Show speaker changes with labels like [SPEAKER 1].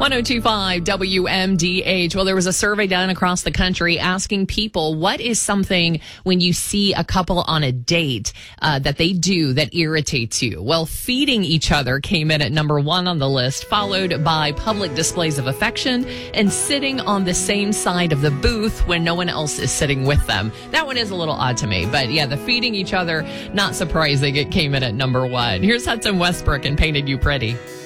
[SPEAKER 1] 1025 WMDH. Well, there was a survey done across the country asking people what is something when you see a couple on a date that they do that irritates you. Well, feeding each other came in at number one on the list, followed by public displays of affection and sitting on the same side of the booth when no one else is sitting with them. That one is a little odd to me, but yeah, the feeding each other, not surprising it came in at number one. Here's Hudson Westbrook and Painted You Pretty.